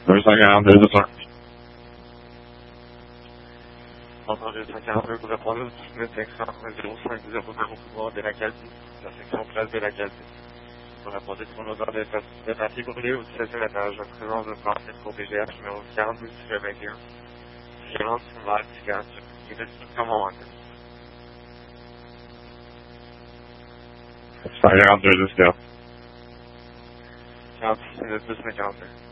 242, 200. Entendu, 242, vous apprenez le texte 0500 de la Calvi, la section place de la Calvi. Pour la protection de l'odeur des parties brûlées au 16e étage, en présence de parties pour BGH numéro 42-21. Violence, mal, cigarette, il est strictement manqué. 142, 200. 46 minutes, 252.